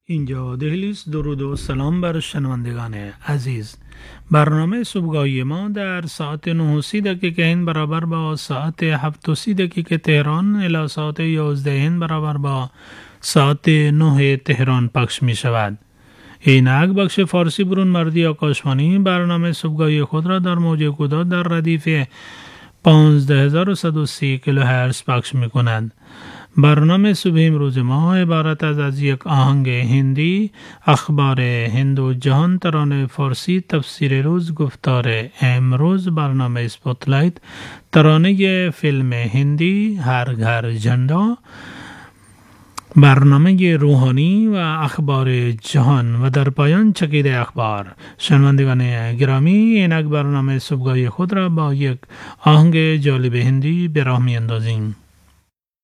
اینجا دهلی است. درود و سلام بر شنوندگان عزیز. برنامه صبحگاهی ما در ساعت 9:30 دقیقه هند برابر با ساعت 7:30 دقیقه تهران الی ساعت 11 هند برابر با ساعت 9 تهران پخش می شود. اینک بخش فارسی برون مردی آکاشوانی برنامه صبحگاهی خود را در موج کوتاه در ردیف 15130 کیلوهرتز پخش می کند. برنامه صبح امروز ما عبارت از یک آهنگ هندی، اخبار هند و جهان، ترانه فارسی، تفسیر روز، گفتار امروز، برنامه اسپاتلایت، ترانه فیلم هندی هر گھر جھنڈا، برنامه روحانی و اخبار جهان و در پایان چکیده اخبار. شنوندگان گرامی، اینک برنامه صبحگاهی خود را با یک آهنگ جالب هندی به راه می اندازیم.